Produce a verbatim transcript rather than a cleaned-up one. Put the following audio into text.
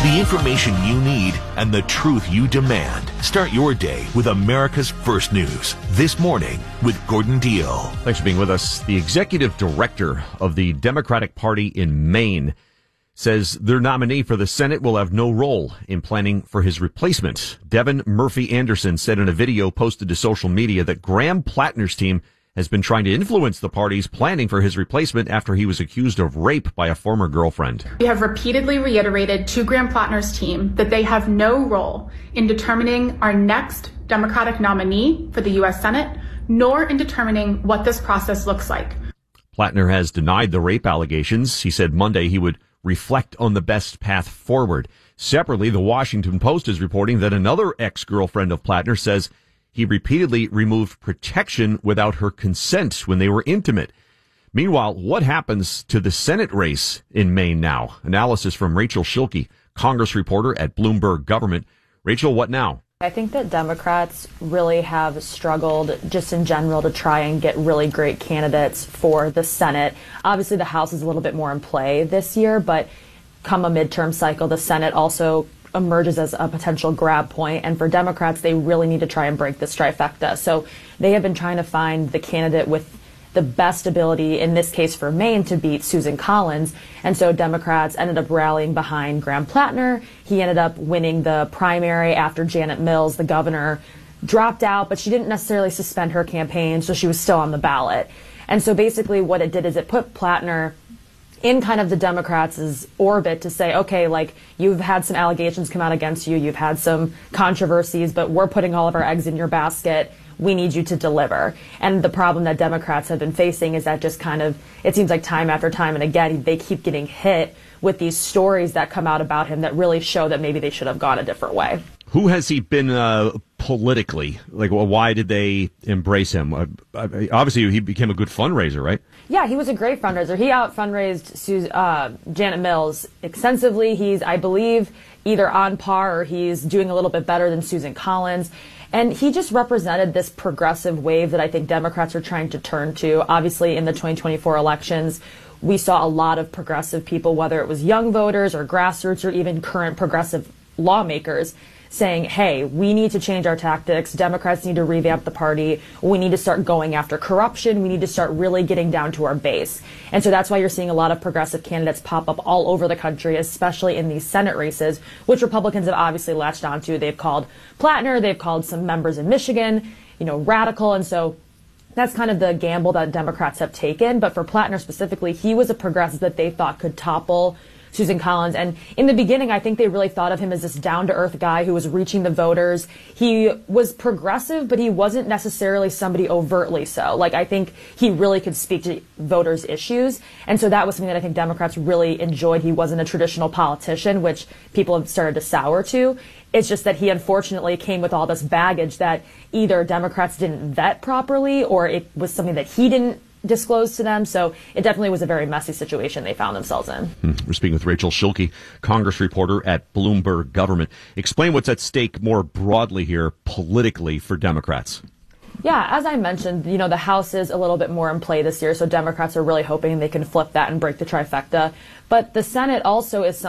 The information you need and the truth you demand. Start your day with America's First News. This morning with Gordon Deal. Thanks for being with us. The executive director of the Democratic Party in Maine says their nominee for the Senate will have no role in planning for his replacement. Devin Murphy Anderson said in a video posted to social media that Graham Plattner's team has been trying to influence the party's planning for his replacement after he was accused of rape by a former girlfriend. We have repeatedly reiterated to Graham Plattner's team that they have no role in determining our next Democratic nominee for the U S Senate, nor in determining what this process looks like. Plattner has denied the rape allegations. He said Monday he would reflect on the best path forward. Separately, the Washington Post is reporting that another ex-girlfriend of Plattner says he repeatedly removed protection without her consent when they were intimate. Meanwhile, what happens to the Senate race in Maine now? Analysis from Rachel Schilke, Congress reporter at Bloomberg Government. Rachel, what now? I think that Democrats really have struggled just in general to try and get really great candidates for the Senate. Obviously, the House is a little bit more in play this year, but come a midterm cycle, the Senate also emerges as a potential grab point. And for Democrats, they really need to try and break this trifecta. So they have been trying to find the candidate with the best ability, in this case for Maine, to beat Susan Collins. And so Democrats ended up rallying behind Graham Plattner. He ended up winning the primary after Janet Mills, the governor, dropped out, but she didn't necessarily suspend her campaign, so she was still on the ballot. And so basically what it did is it put Plattner in kind of the Democrats' orbit to say, okay, like, you've had some allegations come out against you, you've had some controversies, but we're putting all of our eggs in your basket. We need you to deliver. And the problem that Democrats have been facing is that just kind of, it seems like time after time and again, they keep getting hit with these stories that come out about him that really show that maybe they should have gone a different way. Who has he been uh, politically? Like, well, why did they embrace him? Uh, obviously, he became a good fundraiser, right? Yeah, he was a great fundraiser. He out fundraised Susan, uh, Janet Mills extensively. He's, I believe, either on par or he's doing a little bit better than Susan Collins. And he just represented this progressive wave that I think Democrats are trying to turn to. Obviously, in the twenty twenty-four elections, we saw a lot of progressive people, whether it was young voters or grassroots or even current progressive lawmakers, saying, hey, we need to change our tactics. Democrats need to revamp the party. We need to start going after corruption. We need to start really getting down to our base. And so that's why you're seeing a lot of progressive candidates pop up all over the country, especially in these Senate races, which Republicans have obviously latched onto. They've called Plattner, they've called some members in Michigan, you know, radical. And so that's kind of the gamble that Democrats have taken. But for Plattner specifically, he was a progressive that they thought could topple Susan Collins. And in the beginning, I think they really thought of him as this down-to-earth guy who was reaching the voters. He was progressive, but he wasn't necessarily somebody overtly so. Like, I think he really could speak to voters' issues. And so that was something that I think Democrats really enjoyed. He wasn't a traditional politician, which people have started to sour to. It's just that he unfortunately came with all this baggage that either Democrats didn't vet properly or it was something that he didn't disclosed to them. So it definitely was a very messy situation they found themselves in. We're speaking with Rachel Schilke, Congress reporter at Bloomberg Government. Explain what's at stake more broadly here politically for Democrats. Yeah, as I mentioned, you know, the House is a little bit more in play this year, so Democrats are really hoping they can flip that and break the trifecta. But the Senate also is something